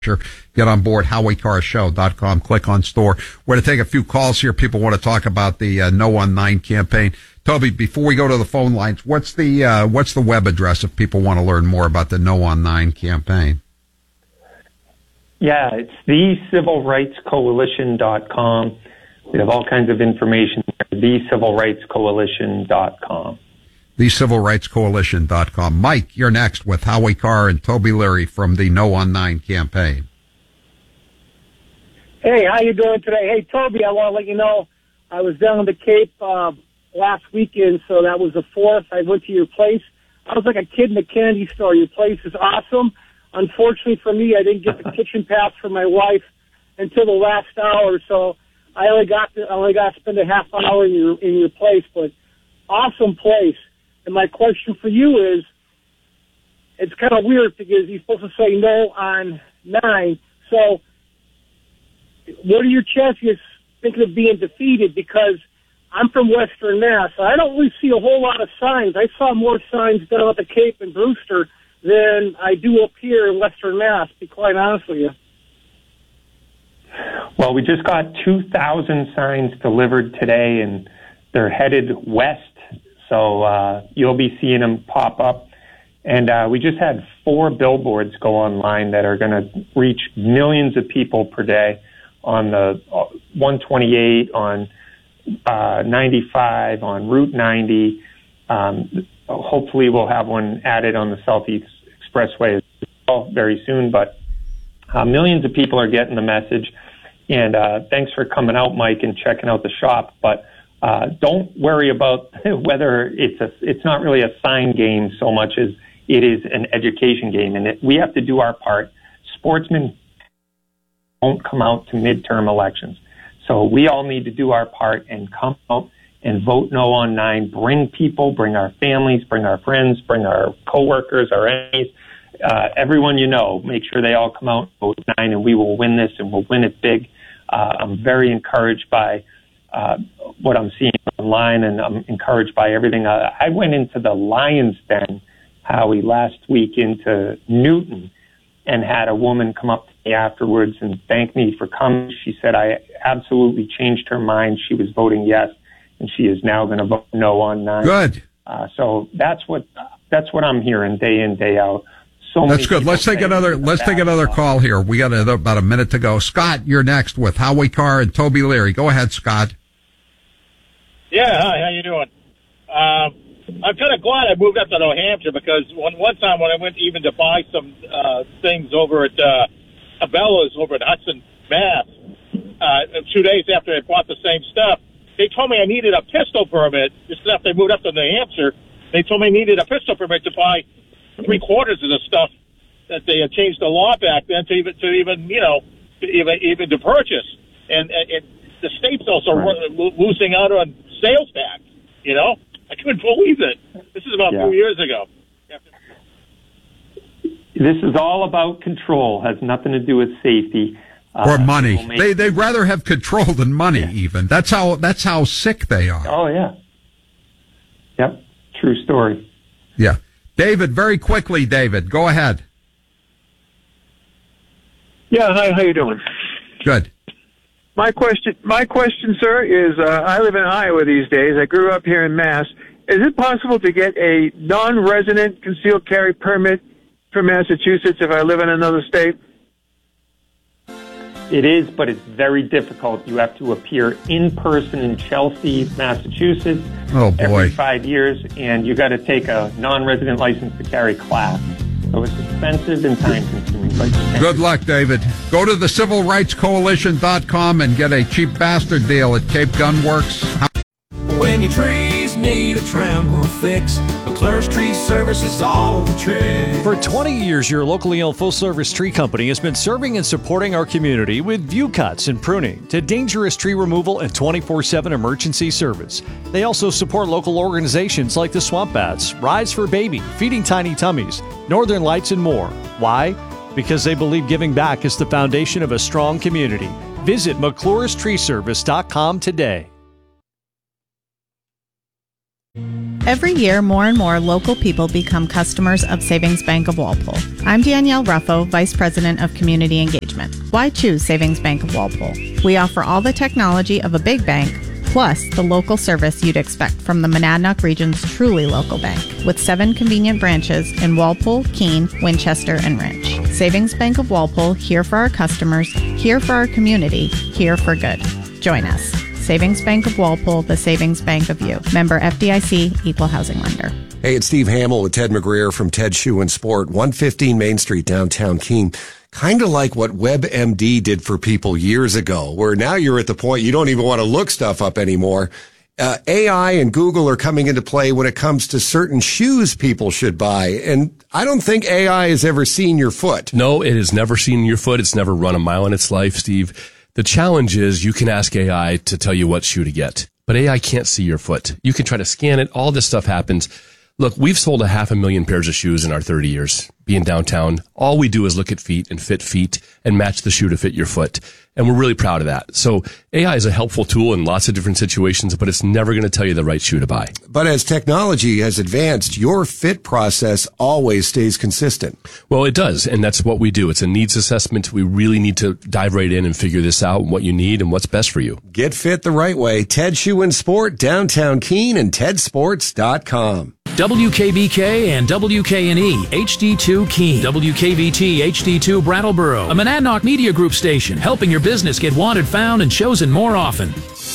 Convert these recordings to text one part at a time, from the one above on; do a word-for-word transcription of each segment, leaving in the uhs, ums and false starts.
Sure. Get on board, howie car show dot com. Click on store. We're going to take a few calls here. People want to talk about the uh, No on nine campaign. Toby, before we go to the phone lines, what's the uh, what's the web address if people want to learn more about the No on nine campaign? Yeah, it's the civil rights coalition dot com. We have all kinds of information there, the civil rights coalition dot com. the civil rights coalition dot com. Mike, you're next with Howie Carr and Toby Leary from the No on nine campaign. Hey, how you doing today? Hey, Toby, I want to let you know I was down in the Cape uh, last weekend, so that was the fourth. I went to your place. I was like a kid in a candy store. Your place is awesome. Unfortunately for me, I didn't get the kitchen pass for my wife until the last hour, so I only got to, I only got to spend a half hour in your in your place. But awesome place. And my question for you is, it's kind of weird because you're supposed to say no on nine. So what are your chances thinking of being defeated? Because I'm from Western Mass. So I don't really see a whole lot of signs. I saw more signs down at the Cape and Brewster than I do up here in Western Mass, to be quite honest with you. Well, we just got two thousand signs delivered today, and they're headed west. So uh, you'll be seeing them pop up. And uh, we just had four billboards go online that are going to reach millions of people per day on the one twenty-eight, on uh, ninety-five, on Route ninety. Um, hopefully we'll have one added on the Southeast Expressway as well very soon. But uh, millions of people are getting the message. And uh, thanks for coming out, Mike, and checking out the shop. But Uh, don't worry about whether it's a, it's not really a sign game so much as it is an education game. And it, we have to do our part. Sportsmen won't come out to midterm elections. So we all need to do our part and come out and vote no on nine. Bring people, bring our families, bring our friends, bring our coworkers, our enemies, uh, everyone you know. Make sure they all come out and vote nine, and we will win this, and we'll win it big. Uh, I'm very encouraged by Uh, what I'm seeing online, and I'm encouraged by everything. Uh, I went into the Lion's Den, Howie, last week into Newton, and had a woman come up to me afterwards and thank me for coming. She said I absolutely changed her mind. She was voting yes, and she is now going to vote no on nine. Good. Uh, so that's what that's what I'm hearing day in, day out. So that's good. Let's take another. Let's take another call here. We got another, about a minute to go. Scott, you're next with Howie Carr and Toby Leary. Go ahead, Scott. Yeah, hi, how you doing? Um, I'm kind of glad I moved up to New Hampshire because one one time when I went even to buy some uh, things over at uh, Cabela's over at Hudson, Mass, uh, two days after I bought the same stuff, they told me I needed a pistol permit. Just after I moved up to New Hampshire, they told me I needed a pistol permit to buy three quarters of the stuff that they had changed the law back then to even to even you know to even even to purchase, and and the state's also right. losing out on sales tax. You know, I couldn't believe it. This is about yeah. four years ago. This is all about control. Has nothing to do with safety or uh, money. We'll they they'd rather have control than money. Yeah. Even that's how that's how sick they are. Oh yeah. Yep. True story. Yeah. David, very quickly, David, go ahead. Yeah, hi, how you doing? Good. My question, my question, sir, is uh, I live in Iowa these days. I grew up here in Mass. Is it possible to get a non-resident concealed carry permit from Massachusetts if I live in another state? It is, but it's very difficult. You have to appear in person in Chelsea, Massachusetts, oh, boy. every five years, and you got to take a non-resident license to carry class. So it's expensive and time-consuming. But good luck, David. Go to the civil rights coalition dot com and get a cheap bastard deal at Cape Gun Works. When your trees need a trimble fix, McClure's Tree Service is all the trick. For twenty years, your locally owned full-service tree company has been serving and supporting our community with view cuts and pruning to dangerous tree removal and twenty-four seven emergency service. They also support local organizations like the Swamp Bats, Rise for Baby, Feeding Tiny Tummies, Northern Lights, and more. Why? Because they believe giving back is the foundation of a strong community. Visit McClure's Tree Service dot com today. Every year, more and more local people become customers of Savings Bank of Walpole. I'm Danielle Ruffo, Vice President of Community Engagement. Why choose Savings Bank of Walpole? We offer all the technology of a big bank, plus the local service you'd expect from the Monadnock region's truly local bank, with seven convenient branches in Walpole, Keene, Winchester, and Rich. Savings Bank of Walpole, here for our customers, here for our community, here for good. Join us. Savings Bank of Walpole, the savings bank of you. Member F D I C, Equal Housing Lender. Hey, it's Steve Hamill with Ted McGreer from Ted Shoe and Sport, one fifteen Main Street, downtown Keene. Kind of like what WebMD did for people years ago, where now you're at the point you don't even want to look stuff up anymore. Uh, A I and Google are coming into play when it comes to certain shoes people should buy. And I don't think A I has ever seen your foot. No, it has never seen your foot. It's never run a mile in its life, Steve. The challenge is you can ask A I to tell you what shoe to get, but A I can't see your foot. You can try to scan it. All this stuff happens. Look, we've sold a half a million pairs of shoes in our thirty years being downtown. All we do is look at feet and fit feet and match the shoe to fit your foot. And we're really proud of that. So A I is a helpful tool in lots of different situations, but it's never going to tell you the right shoe to buy. But as technology has advanced, your fit process always stays consistent. Well, it does. And that's what we do. It's a needs assessment. We really need to dive right in and figure this out, what you need and what's best for you. Get fit the right way. Ted Shoe and Sport, downtown Keene, and ted sports dot com. W K B K and W K N E H D two Keene, W K B T H D two Brattleboro, a Monadnock Media Group station, helping your business get wanted, found, and chosen more often.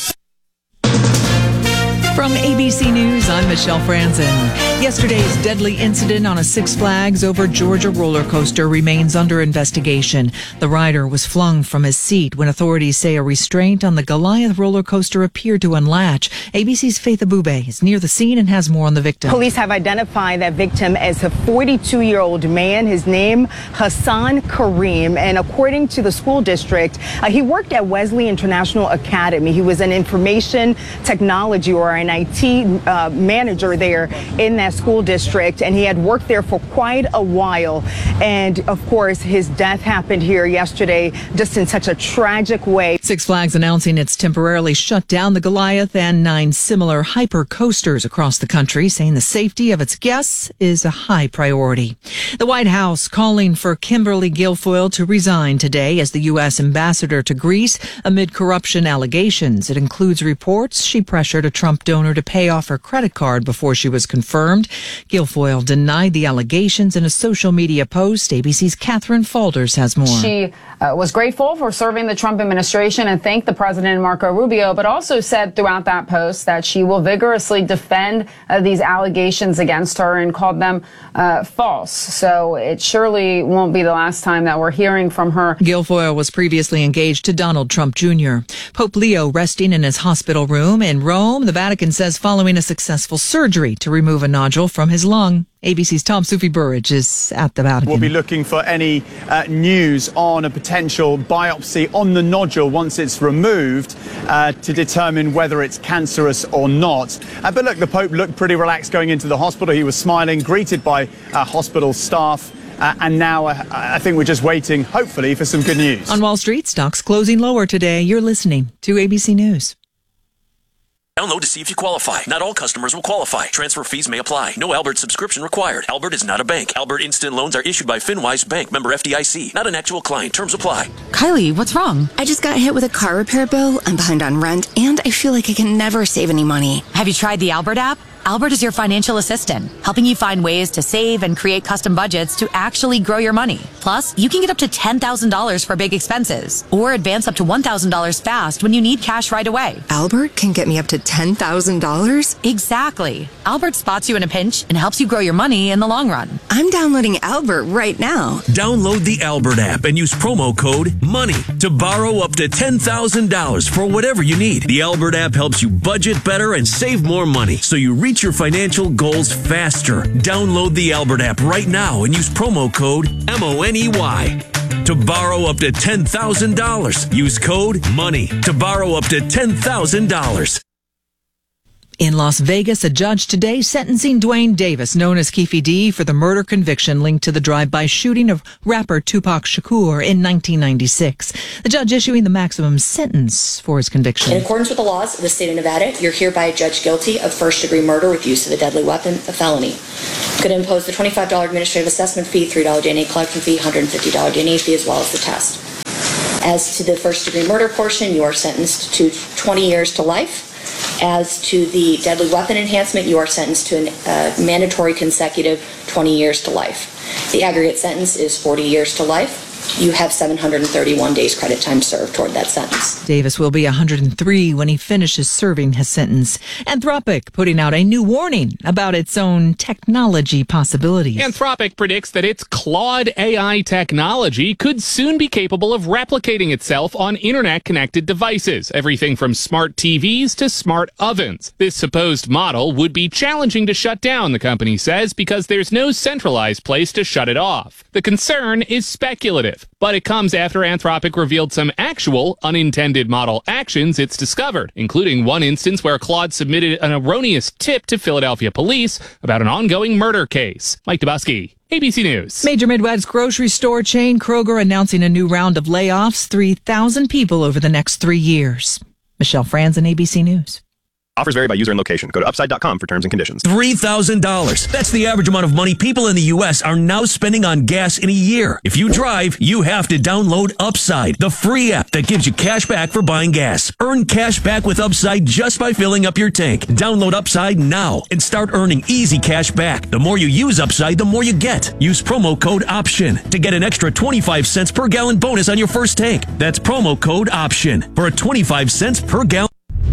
From A B C News, I'm Michelle Franzen. Yesterday's deadly incident on a Six Flags over Georgia roller coaster remains under investigation. The rider was flung from his seat when authorities say a restraint on the Goliath roller coaster appeared to unlatch. A B C's Faith Abube is near the scene and has more on the victim. Police have identified that victim as a forty-two-year-old man. His name, Hassan Kareem. And according to the school district, uh, he worked at Wesley International Academy. He was an information technology or an I T uh, manager there in that school district, and he had worked there for quite a while. And of course, his death happened here yesterday, just in such a tragic way. Six Flags announcing it's temporarily shut down the Goliath and nine similar hyper coasters across the country, saying the safety of its guests is a high priority. The White House calling for Kimberly Guilfoyle to resign today as the U S ambassador to Greece amid corruption allegations. It includes reports she pressured a Trump donor to pay off her credit card before she was confirmed. Guilfoyle denied the allegations in a social media post. A B C's Catherine Falders has more. She uh, was grateful for serving the Trump administration and thanked the president, Marco Rubio, but also said throughout that post that she will vigorously defend uh, these allegations against her and called them uh, false. So it surely won't be the last time that we're hearing from her. Guilfoyle was previously engaged to Donald Trump Junior Pope Leo resting in his hospital room in Rome. The Vatican says following a successful surgery to remove a nodule from his lung. A B C's Tom Sufi Burridge is at the Vatican. We'll be looking for any uh, news on a potential biopsy on the nodule once it's removed uh, to determine whether it's cancerous or not. Uh, but look, the Pope looked pretty relaxed going into the hospital. He was smiling, greeted by uh, hospital staff. Uh, and now uh, I think we're just waiting, hopefully, for some good news. On Wall Street, stocks closing lower today. You're listening to A B C News. Download to see if you qualify. Not all customers will qualify. Transfer fees may apply. No Albert subscription required. Albert is not a bank. Albert Instant Loans are issued by FinWise Bank, member F D I C. Not an actual client. Terms apply. Kylie, what's wrong? I just got hit with a car repair bill. I'm behind on rent, and I feel like I can never save any money. Have you tried the Albert app? Albert is your financial assistant, helping you find ways to save and create custom budgets to actually grow your money. Plus, you can get up to ten thousand dollars for big expenses or advance up to one thousand dollars fast when you need cash right away. Albert can get me up to ten thousand dollars? Exactly. Albert spots you in a pinch and helps you grow your money in the long run. I'm downloading Albert right now. Download the Albert app and use promo code MONEY to borrow up to ten thousand dollars for whatever you need. The Albert app helps you budget better and save more money, so you reach your financial goals faster. Download the Albert app right now and use promo code M O N E Y to borrow up to ten thousand dollars. Use code MONEY to borrow up to ten thousand dollars. In Las Vegas, a judge today sentencing Dwayne Davis, known as Keefe D, for the murder conviction linked to the drive-by shooting of rapper Tupac Shakur in nineteen ninety-six. The judge issuing the maximum sentence for his conviction. In accordance with the laws of the state of Nevada, you're hereby judged guilty of first-degree murder with use of a deadly weapon, a felony. Could impose the twenty-five dollars administrative assessment fee, three dollars D N A collection fee, one hundred fifty dollars D N A fee, as well as the test. As to the first-degree murder portion, you are sentenced to twenty years to life. As to the deadly weapon enhancement, you are sentenced to a uh, mandatory consecutive twenty years to life. The aggregate sentence is forty years to life. You have seven hundred thirty-one days credit time served toward that sentence. Davis will be one hundred three when he finishes serving his sentence. Anthropic putting out a new warning about its own technology possibilities. Anthropic predicts that its Claude A I technology could soon be capable of replicating itself on internet-connected devices, everything from smart T Vs to smart ovens. This supposed model would be challenging to shut down, the company says, because there's no centralized place to shut it off. The concern is speculative, but it comes after Anthropic revealed some actual unintended model actions it's discovered, including one instance where Claude submitted an erroneous tip to Philadelphia police about an ongoing murder case. Mike Dubusky, A B C News. Major Midwest grocery store chain Kroger announcing a new round of layoffs, three thousand people over the next three years. Michelle Franzen, A B C News. Offers vary by user and location. Go to upside dot com for terms and conditions. three thousand dollars. That's the average amount of money people in the U S are now spending on gas in a year. If you drive, you have to download Upside, the free app that gives you cash back for buying gas. Earn cash back with Upside just by filling up your tank. Download Upside now and start earning easy cash back. The more you use Upside, the more you get. Use promo code OPTION to get an extra twenty-five cents per gallon bonus on your first tank. That's promo code OPTION for a twenty-five cents per gallon.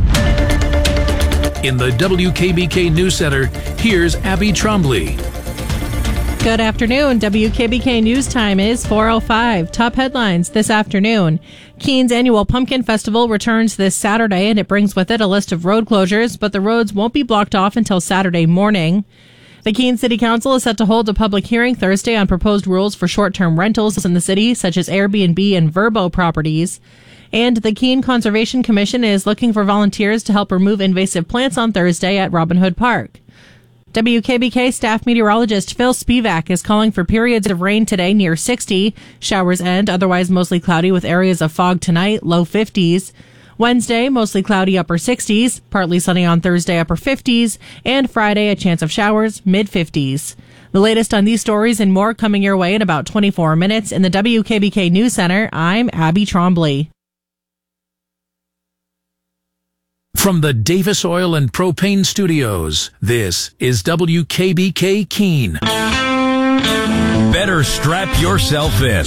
In the W K B K News Center, here's Abby Trombley. Good afternoon. W K B K News Time is four oh five. Top headlines this afternoon. Keene's annual Pumpkin Festival returns this Saturday, and it brings with it a list of road closures, but the roads won't be blocked off until Saturday morning. The Keene City Council is set to hold a public hearing Thursday on proposed rules for short-term rentals in the city, such as Airbnb and Vrbo properties. And the Keene Conservation Commission is looking for volunteers to help remove invasive plants on Thursday at Robin Hood Park. W K B K staff meteorologist Phil Spivak is calling for periods of rain today near sixty. Showers end, otherwise mostly cloudy with areas of fog tonight, low fifties. Wednesday, mostly cloudy, upper sixties. Partly sunny on Thursday, upper fifties. And Friday, a chance of showers, mid fifties. The latest on these stories and more coming your way in about twenty-four minutes. In the W K B K News Center, I'm Abby Trombley. From the Davis Oil and Propane Studios, this is W K B K Keene. Better strap yourself in.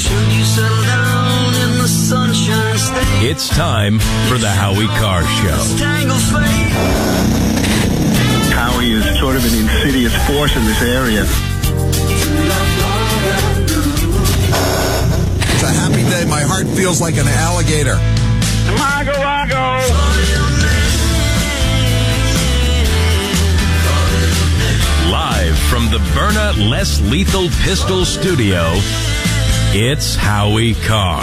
It's time for the Howie Carr Show. Howie is sort of an insidious force in this area. It's a happy day. My heart feels like an alligator. Mago, mago. Live from the Byrna Less Lethal Pistol Studio, it's Howie Carr.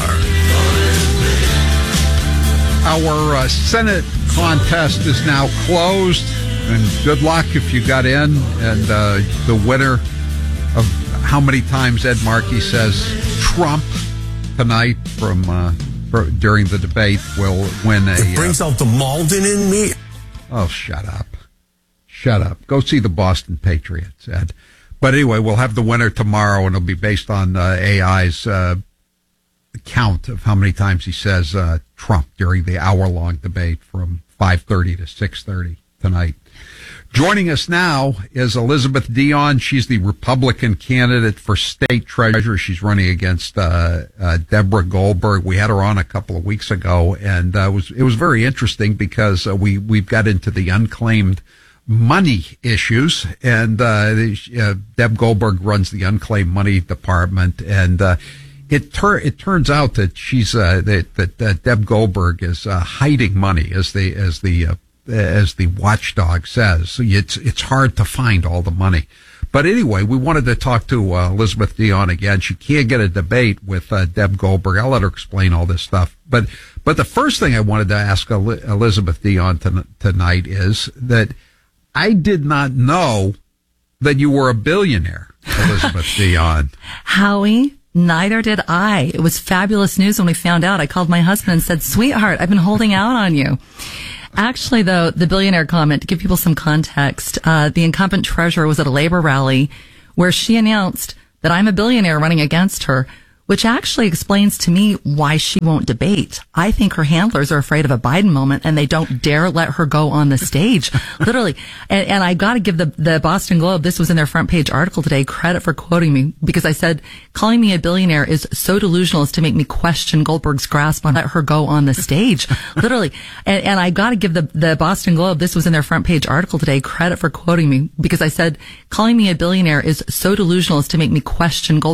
Our uh, Senate contest is now closed, and good luck if you got in. And uh, the winner of how many times Ed Markey says Trump tonight from uh, for, during the debate will win a... It brings uh, out the Malden in me. Oh, shut up. Shut up. Go see the Boston Patriots, Ed. But anyway, we'll have the winner tomorrow, and it'll be based on uh, A I's uh, count of how many times he says uh, Trump during the hour-long debate from five thirty to six thirty tonight. Joining us now is Elizabeth Dion. She's the Republican candidate for state treasurer. She's running against uh, uh, Deborah Goldberg. We had her on a couple of weeks ago, and uh, it was it was very interesting because uh, we we've got into the unclaimed money issues, and uh, uh, Deb Goldberg runs the unclaimed money department, and uh, it tur- it turns out that she's uh, that that uh, Deb Goldberg is uh, hiding money, as the as the uh, as the watchdog says. So it's it's hard to find all the money. But anyway, we wanted to talk to uh, Elizabeth Dion again. She can't get a debate with uh, Deb Goldberg. I'll let her explain all this stuff. But but the first thing I wanted to ask Elizabeth Dion to, tonight is that I did not know that you were a billionaire, Elizabeth Dion. Howie, neither did I. It was fabulous news when we found out. I called my husband and said, sweetheart, I've been holding out on you. Actually, though, the billionaire comment, to give people some context, uh, the incumbent treasurer was at a labor rally where she announced that I'm a billionaire running against her, which actually explains to me why she won't debate. I think her handlers are afraid of a Biden moment and they don't dare let her go on the stage. Literally. And, and I got to give the, the Boston Globe, this was in their front page article today, credit for quoting me, because I said, calling me a billionaire is so delusional as to make me question Goldberg's grasp on let her go on the stage. Literally. And, and I got to give the, the Boston Globe, this was in their front page article today, credit for quoting me, because I said, calling me a billionaire is so delusional as to make me question Goldberg's